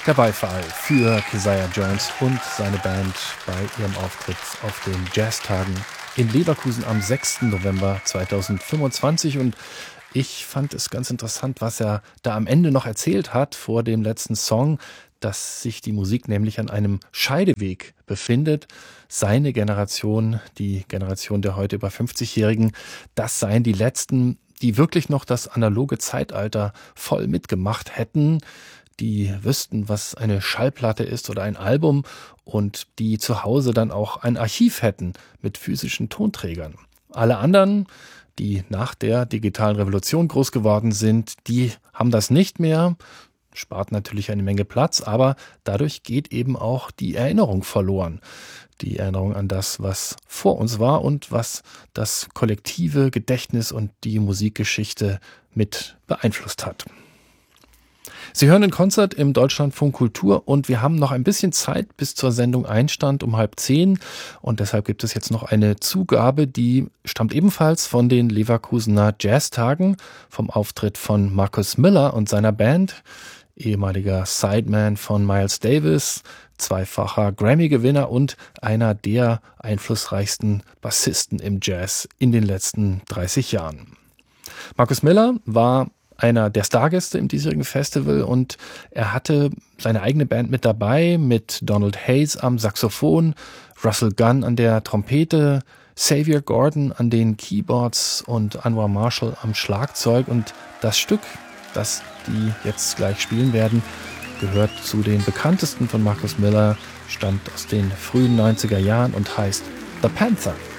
Der Beifall für Keziah Jones und seine Band bei ihrem Auftritt auf den Jazztagen in Leverkusen am 6. November 2025. Und ich fand es ganz interessant, was er da am Ende noch erzählt hat vor dem letzten Song, dass sich die Musik nämlich an einem Scheideweg befindet. Seine Generation, die Generation der heute über 50-Jährigen, das seien die letzten, die wirklich noch das analoge Zeitalter voll mitgemacht hätten, die wüssten, was eine Schallplatte ist oder ein Album und die zu Hause dann auch ein Archiv hätten mit physischen Tonträgern. Alle anderen, die nach der digitalen Revolution groß geworden sind, die haben das nicht mehr, spart natürlich eine Menge Platz, aber dadurch geht eben auch die Erinnerung verloren. Die Erinnerung an das, was vor uns war und was das kollektive Gedächtnis und die Musikgeschichte mit beeinflusst hat. Sie hören den Konzert im Deutschlandfunk Kultur und wir haben noch ein bisschen Zeit bis zur Sendung Einstand um 9:30 und deshalb gibt es jetzt noch eine Zugabe, die stammt ebenfalls von den Leverkusener Jazztagen, vom Auftritt von Marcus Miller und seiner Band, ehemaliger Sideman von Miles Davis, zweifacher Grammy-Gewinner und einer der einflussreichsten Bassisten im Jazz in den letzten 30 Jahren. Marcus Miller war einer der Stargäste im diesjährigen Festival und er hatte seine eigene Band mit dabei, mit Donald Hayes am Saxophon, Russell Gunn an der Trompete, Xavier Gordon an den Keyboards und Anwar Marshall am Schlagzeug. Und das Stück, das die jetzt gleich spielen werden, gehört zu den bekanntesten von Marcus Miller, stammt aus den frühen 90er Jahren und heißt The Panther.